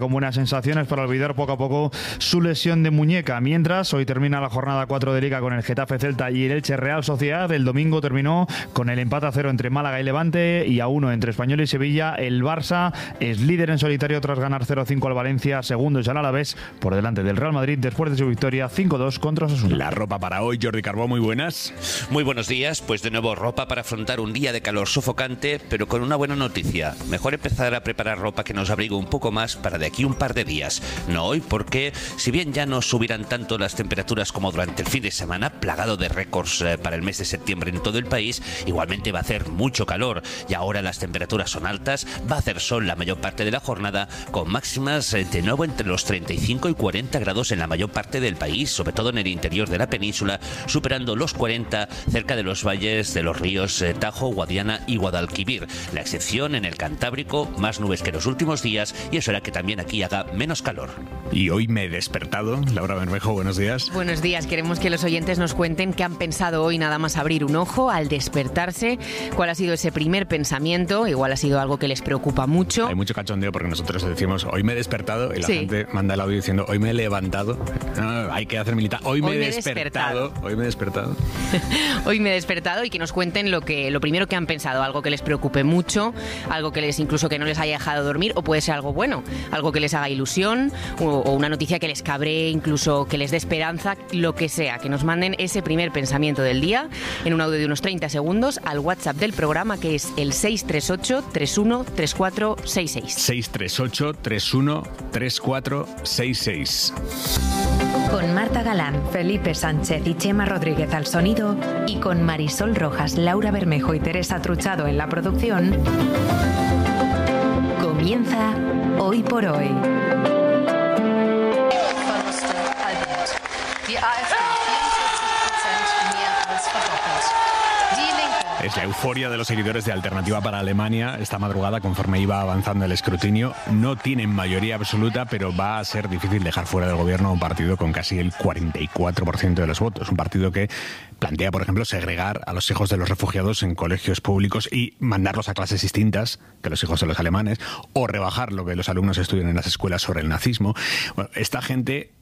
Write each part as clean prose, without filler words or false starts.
Con buenas sensaciones para olvidar poco a poco su lesión de muñeca. Mientras, hoy termina la jornada 4 de Liga con el Getafe Celta y el Elche Real Sociedad. El domingo terminó con el empate a 0 entre Málaga y Levante y a 1 entre Español y Sevilla. El Barça es líder en solitario tras ganar 0-5 al Valencia. Segundo es el Alavés por delante del Real Madrid después de su victoria 5-2 contra Osasuna. La ropa para hoy, Jordi Carbó, muy buenas. Muy buenos días, pues de nuevo ropa para afrontar un día de calor sofocante, pero con una buena noticia. Mejor empezar a preparar ropa que nos abrigue un poco más para de aquí un par de días. No hoy, porque si bien ya no subirán tanto las temperaturas como durante el fin de semana, plagado de récords para el mes de septiembre en todo el país, igualmente va a hacer mucho calor y ahora las temperaturas son altas, va a hacer sol la mayor parte de la jornada, con máximas de nuevo entre los 35 y 40 grados en la mayor parte del país, sobre todo en el interior de la península, superando los 40 cerca de los valles de los ríos Tajo, Guadiana y Guadalquivir. La excepción en el Cantábrico, más nubes que los últimos días, y eso hará que también aquí haga menos calor. Y hoy me he despertado. Laura Bermejo, buenos días. Buenos días. Queremos que los oyentes nos cuenten qué han pensado hoy nada más abrir un ojo al despertarse, cuál ha sido ese primer pensamiento, igual ha sido algo que les preocupa mucho. Hay mucho cachondeo porque nosotros decimos hoy me he despertado y la gente manda el audio diciendo hoy me he levantado. No, hay que hacer militar. Hoy me he despertado. Hoy me he despertado. Hoy me he despertado y que nos cuenten lo primero que han pensado, algo que les preocupe mucho, algo que incluso que no les haya dejado dormir, o puede ser algo bueno, algo que les haga ilusión o una noticia que les cabree, incluso que les dé esperanza, lo que sea, que nos manden ese primer pensamiento del día en un audio de unos 30 segundos al WhatsApp del programa, que es el 638-313466. 638-313466. Con Marta Galán, Felipe Sánchez y Chema Rodríguez al sonido y con Marisol Rojas, Laura Bermejo y Teresa Truchado en la producción, comienza Hoy por Hoy. Es la euforia de los seguidores de Alternativa para Alemania esta madrugada conforme iba avanzando el escrutinio. No tienen mayoría absoluta, pero va a ser difícil dejar fuera del gobierno a un partido con casi el 44% de los votos. Un partido que plantea, por ejemplo, segregar a los hijos de los refugiados en colegios públicos y mandarlos a clases distintas que los hijos de los alemanes, o rebajar lo que los alumnos estudian en las escuelas sobre el nazismo. Bueno, esta gente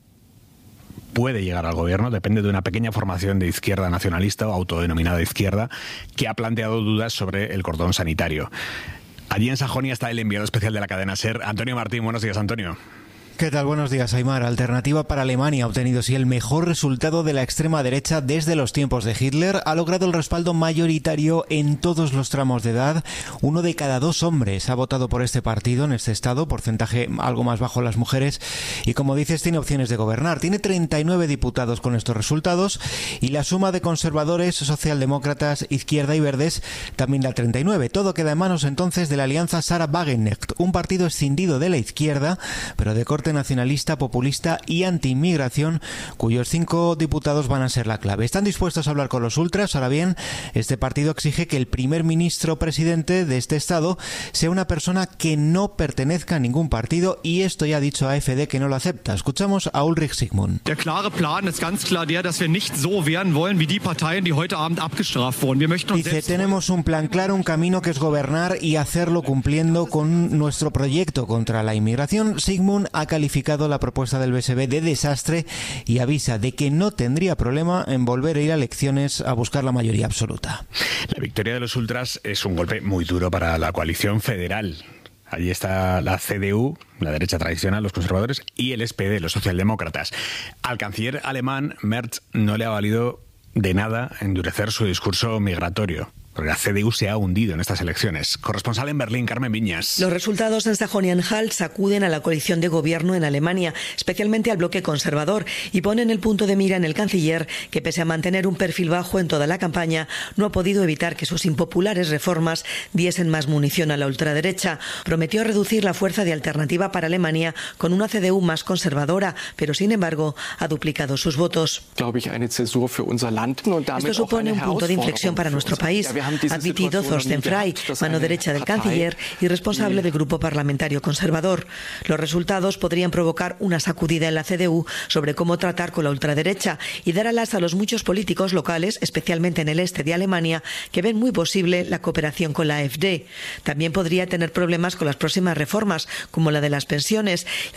puede llegar al gobierno, depende de una pequeña formación de izquierda nacionalista o autodenominada izquierda que ha planteado dudas sobre el cordón sanitario. Allí en Sajonia está el enviado especial de la cadena SER, Antonio Martín. Buenos días, Antonio. ¿Qué tal? Buenos días, Aimar. Alternativa para Alemania ha obtenido sí el mejor resultado de la extrema derecha desde los tiempos de Hitler. Ha logrado el respaldo mayoritario en todos los tramos de edad. 1 de cada 2 hombres ha votado por este partido en este estado, porcentaje algo más bajo las mujeres. Y como dices, tiene opciones de gobernar. Tiene 39 diputados con estos resultados y la suma de conservadores, socialdemócratas, izquierda y verdes también da 39. Todo queda en manos entonces de la alianza Sarah Wagenknecht, un partido escindido de la izquierda, pero de corte nacionalista, populista y anti-inmigración, cuyos 5 diputados van a ser la clave. Están dispuestos a hablar con los ultras. Ahora bien, este partido exige que el primer ministro presidente de este estado sea una persona que no pertenezca a ningún partido, y esto ya ha dicho AfD que no lo acepta. Escuchamos a Ulrich Sigmund. Der klare Plan ist ganz klar der, dass wir nicht so werden wollen wie die Parteien, die heute Abend abgestraft wurden. Wir möchten uns Dice, tenemos un plan claro, un camino que es gobernar y hacerlo cumpliendo con nuestro proyecto contra la inmigración. Sigmund ha calificado la propuesta del BSB de desastre y avisa de que no tendría problema en volver a ir a elecciones a buscar la mayoría absoluta. La victoria de los ultras es un golpe muy duro para la coalición federal. Allí está la CDU, la derecha tradicional, los conservadores, y el SPD, los socialdemócratas. Al canciller alemán, Merz, no le ha valido de nada endurecer su discurso migratorio, porque la CDU se ha hundido en estas elecciones. Corresponsal en Berlín, Carmen Viñas. Los resultados en Sajonia-Anhalt sacuden a la coalición de gobierno en Alemania, especialmente al bloque conservador, y ponen el punto de mira en el canciller, que pese a mantener un perfil bajo en toda la campaña, no ha podido evitar que sus impopulares reformas diesen más munición a la ultraderecha. Prometió reducir la fuerza de Alternativa para Alemania con una CDU más conservadora, pero sin embargo ha duplicado sus votos. Esto supone un punto de inflexión para nuestro país. ha admitido Thorsten Frey, mano derecha del canciller y responsable del grupo parlamentario conservador. Los resultados podrían provocar una sacudida en la CDU sobre cómo tratar con la ultraderecha y dar alas a los muchos políticos locales, especialmente en el este de Alemania, que ven muy posible la cooperación con la AfD. También podría tener problemas con las próximas reformas, como la de las pensiones.